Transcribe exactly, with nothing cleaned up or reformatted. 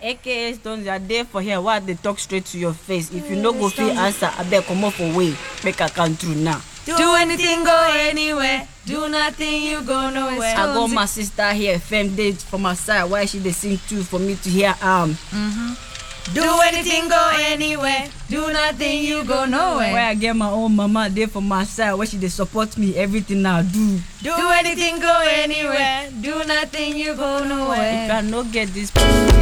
A K A Stones, you are there for here. Why they talk straight to your face? If you no go feel answer, I beg come up for way. Make I come through now. Do anything, go anywhere. Do nothing, you go nowhere. I got my sister here, fem date for my side. Why she they sing too for me to hear um. Mm-hmm. Do anything, go anywhere. Do nothing, you go nowhere. Where I get my own mama there for my side. Where she they support me everything I do. Do anything, go anywhere. Do nothing, you go nowhere. If I no get this.